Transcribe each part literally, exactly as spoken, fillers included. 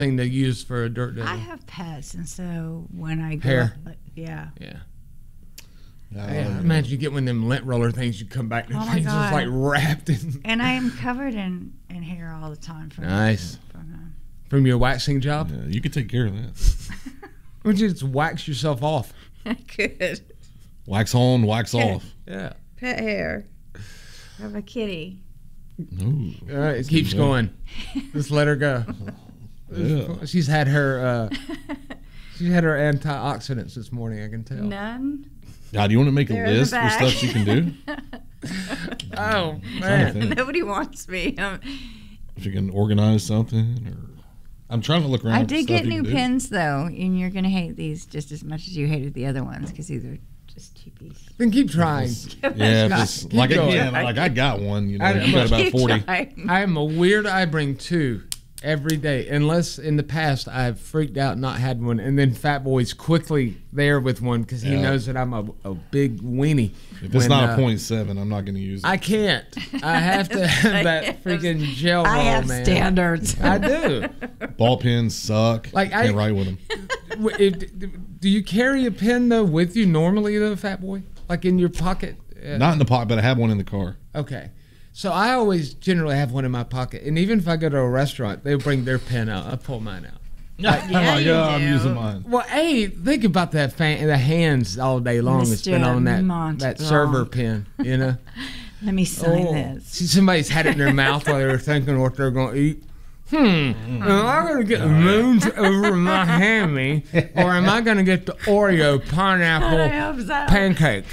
thing they use for a dirt devil. I have pets, and so when I go, Hair. up, yeah. Yeah. Yeah, Yeah, imagine you get one of them lint roller things. You come back and Oh the my thing's just God. like wrapped in. And I am covered in, in hair all the time. From Nice. From, from, From your waxing job? Yeah, you could take care of that. Would you just wax yourself off? uh, Good. Wax on, wax off. Yeah. Pet hair. I have a kitty. Ooh. All right, it keeps going. Just let her go. Yeah. She's had her. Uh, she's had her antioxidants this morning. I can tell. None. God, do you want to make a They're in the list with bag. stuff she can do? Oh Trying to man. think. Nobody wants me. Um, If you can organize something, or I'm trying to look around. I for did stuff get you new can do. pins, though, and you're going to hate these just as much as you hated the other ones because these are just cheapies. Then keep trying. Yeah, if it's, Keep like going. again, like I got one. You know, I- you got about Keep forty. trying. I am a weird. I bring two every day, unless in the past I've freaked out and not had one, and then Fat Boy's quickly there with one because he Yeah. knows that I'm a, a big weenie. If it's when, not uh, a point seven, I'm not going to use it. I can't. I have to have that freaking gel roll, I have man. standards. I do. Ball pens suck. Like, I- Can't write with them. W- if- do you carry a pen though with you normally, though, Fat Boy? Like in your pocket? Uh, Not in the pocket, but I have one in the car. Okay. So I always generally have one in my pocket, and even if I go to a restaurant, they'll bring their pen out. I pull mine out. oh my you God, I'm do. using mine. Well, hey, think about that fan, the hands all day long. It's been Mister on that Montblanc. that server pen, you know. Let me sign Oh. this. See, somebody's had it in their mouth while they were thinking what they're going to eat. Hmm. Am I going to get the moons over my hammy, or am I going to get the Oreo I pineapple hope so. pancake?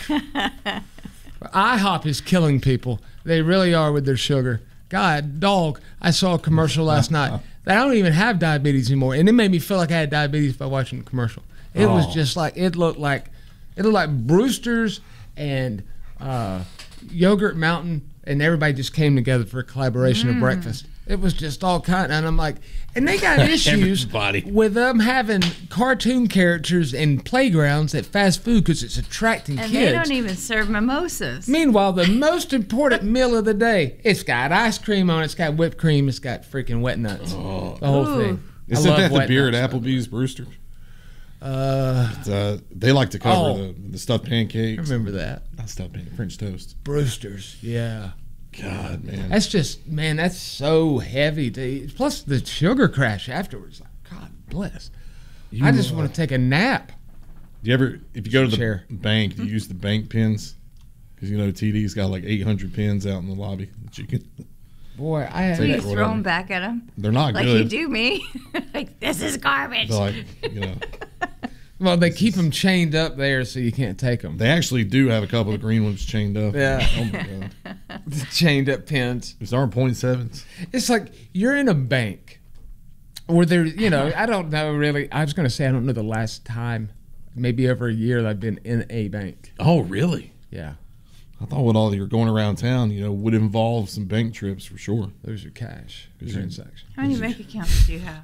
IHOP is killing people. They really are with their sugar. God, dog, I saw a commercial last night. They don't even have diabetes anymore, and it made me feel like I had diabetes by watching the commercial. It was Oh. just like it looked like it looked like Brewster's and uh, Yogurt Mountain, and everybody just came together for a collaboration of breakfast. It was just all kind, and I'm like, and they got issues Everybody. with them having cartoon characters in playgrounds at fast food because it's attracting And kids. they don't even serve mimosas. Meanwhile, the most important meal of the day, it's got ice cream on it, it's got whipped cream, it's got freaking wet nuts. Oh. The whole Ooh. thing. I Isn't love that the wet beer at nuts. Applebee's, Brewster? Uh, Uh, they like to cover Oh. the, the stuffed I pancakes. remember that. Not stuffed pancakes, French toast. Brewster's, yeah. God, man. That's just, man, that's so heavy to eat. Plus the sugar crash afterwards. Like, God bless. You, I just uh, want to take a nap. Do you ever, if you go to the Chair. bank, do you use the bank pins? Because, you know, T D's got like eight hundred pins out in the lobby that you can. Boy, I So you Take it, throw whatever. them back at them They're not like good. you do me. Like, this is garbage. They're like, you know, well, they keep them chained up there so you can't take them. they actually do have a couple of green ones chained up. Yeah. Oh my God. Chained up pins. These aren't point sevens. It's like you're in a bank or there, you know, I don't know really. I was going to say I don't know the last time, maybe over a year that I've been in a bank. Oh, really? Yeah, I thought with all you're going around town, you know, would involve some bank trips for sure. those are cash Is it- transactions. How many bank accounts do you have?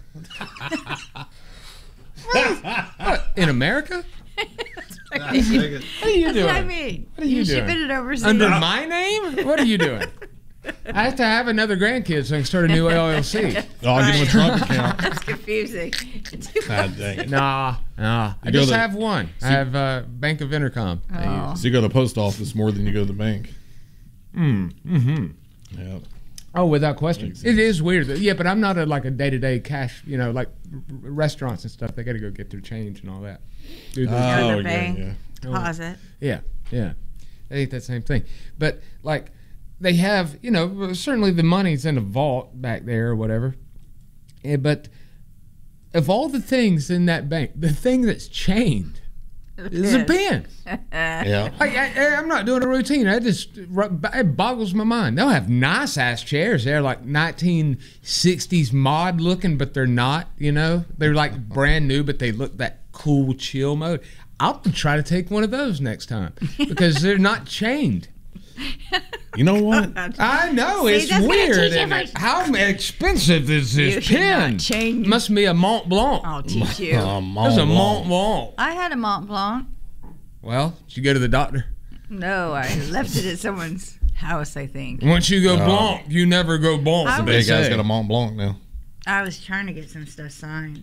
What, in America? What What are you That's doing? what I mean. What are you doing? shipping it overseas. Under my name? What are you doing? I have to have another grandkid so I can start a new L L C. Oh, I'll give them a Trump account. That's confusing. God dang it. Nah, nah. I You go just there- have one. I have uh, Bank of Intercom. I Oh. use. So you go to the post office more than you go to the bank. Mm, mm-hmm. Yeah. Oh, without question. Makes It sense. is weird. Yeah, but I'm not a, like a day-to-day cash, you know, like r- r- restaurants and stuff. They got to go get their change and all that. Do those- to the Oh, yeah, bank. yeah. Deposit. yeah, yeah. They eat that same thing. But, like, they have, you know, certainly the money's in a vault back there or whatever. Yeah, but of all the things in that bank, the thing that's chained is a pen. Yeah. Like, I, I, I'm not doing a routine. I just it boggles my mind. They'll have nice ass chairs. They're like nineteen sixties mod looking, but they're not. You know, they're like brand new, but they look that cool chill mode. I'll try to take one of those next time because they're not chained. You know what? I know See, it's that's gonna weird. teach you isn't for- it? How expensive is You this should pen? not chain- Must be a Mont Blanc. I'll teach you. Oh, Mont It's a Blanc. Mont Blanc. I had a Mont Blanc. Well, did you go to the doctor? No, I left it at someone's house, I think. Once you go Oh. Blanc, you never go Blanc. I The they big guy's say. got a Mont Blanc now. I was trying to get some stuff signed.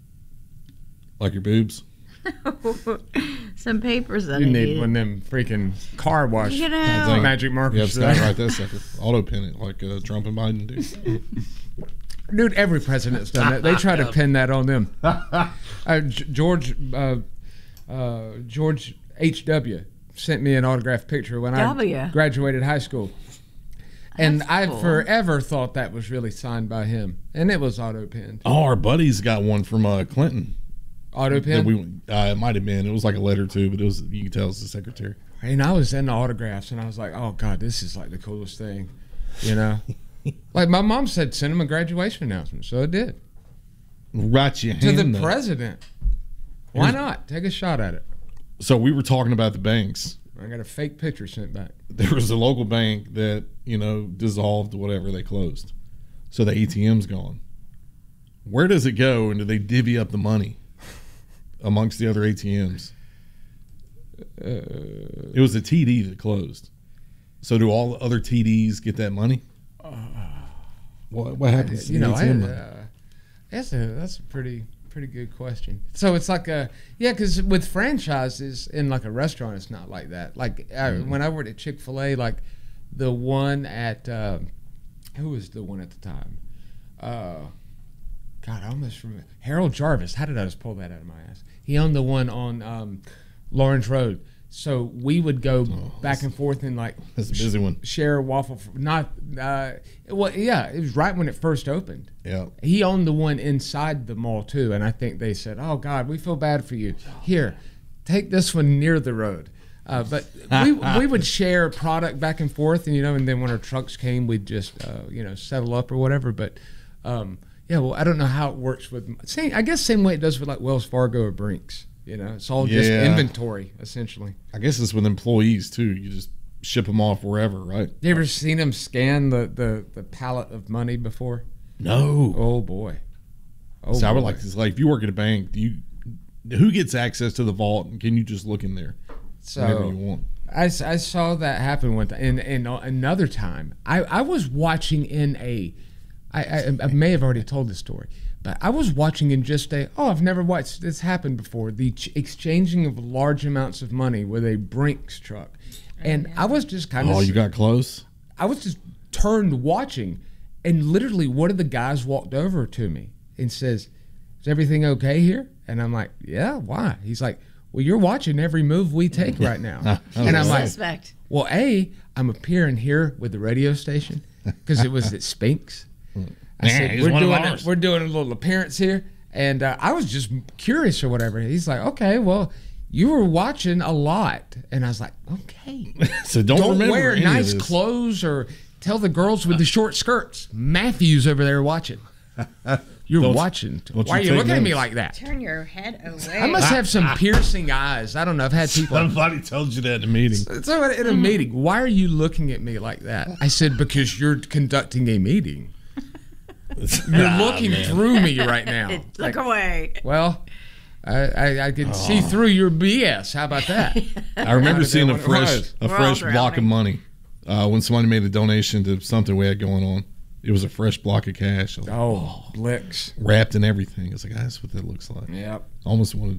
Like your boobs? Some papers that You I need needed. one of them freaking car wash You know. Dang. magic markers. Yeah, Scott, right there, sucker. Auto pin it like uh, Trump and Biden do. Dude, every president's done that. They try to pin that on them. Uh, G- George uh, uh, George H W sent me an autographed picture when W. I graduated high school. And That's I cool. forever thought that was really signed by him. And it was auto pinned. Oh, our buddies got one from uh, Clinton. Auto That pin? we, uh, it might have been. It was like a letter too, but it was. You can tell it's the secretary. And I was in the autographs and I was like, oh God, this is like the coolest thing. You know? Like my mom said, send him a graduation announcement. So it did. Right, your To hand the up. president. Why not? Take a shot at it. So we were talking about the banks. I got a fake picture sent back. There was a local bank that, you know, dissolved, whatever, they closed. So the A T M's gone. Where does it go, and do they divvy up the money amongst the other A T Ms? Uh, It was the T D that closed. So do all the other T Ds get that money? What, what happens to you the know, A I, T M money? uh, that's a that's a pretty pretty good question. So it's like a yeah, because with franchises in like a restaurant, it's not like that. Like I, Mm. when I worked at Chick-fil-A, like the one at uh, who was the one at the time? Uh, God, I almost remember Harold Jarvis. How did I just pull that out of my ass? He owned the one on um, Lawrence Road. So we would go Oh, back and forth and like That's a busy one. share a waffle. For, not uh, well, yeah. It was right when it first opened. Yeah. He owned the one inside the mall too, and I think they said, "Oh God, we feel bad for you. Here, take this one near the road." Uh, but we we would share product back and forth, and you know, and then when our trucks came, we'd just uh, you know settle up or whatever. But um, yeah, well, I don't know how it works with. Same, I guess same way it does with like Wells Fargo or Brinks. You know, it's all just Yeah. inventory essentially. I guess it's with employees, too. You just ship them off wherever, right? You ever seen them scan the the, the pallet of money before? No. Oh boy. Oh, so I would boy. like this. Like, if you work at a bank, do you who gets access to the vault, and can you just look in there whenever you So want? I, s- I saw that happen one time. And, and another time, I, I was watching in a, I, I, I may have already told this story, but I was watching in just a, oh, I've never watched this happen before, the ch- exchanging of large amounts of money with a Brinks truck. And I was just kind of, Oh, you got close? I was just turned watching, and literally one of the guys walked over to me and says, is everything okay here? And I'm like, yeah, why? He's like, well, you're watching every move we take right now. And I'm like, Suspect. well, A, I'm appearing here with the radio station because it was at Spinks. I Nah, said, he's we're one of doing, a, ours." we're doing a little appearance here. And uh, I was just curious or whatever. He's like, okay, well, you were watching a lot. And I was like, okay. So don't, Don't remember wear any of nice this. clothes or tell the girls with the short skirts. Matthew's over there watching. You're Don't- watching. don't Why you are you take looking at me notice? like that? Turn your head away. I must have some piercing eyes. I don't know. I've had people. Somebody told you that in a meeting. So in a meeting, why are you looking at me like that? I said, because you're conducting a meeting. You're Ah, looking man. through me right now. Look Like, away. well, I, I, I can see through your B S. How about that? I remember Not seeing a what it fresh was. a We're fresh all block of drowning. money uh, when somebody made a donation to something we had going on. It was a fresh block of cash, Oh, Blix. wrapped in everything. It's like, ah, that's what that looks like. Yep. Almost wanted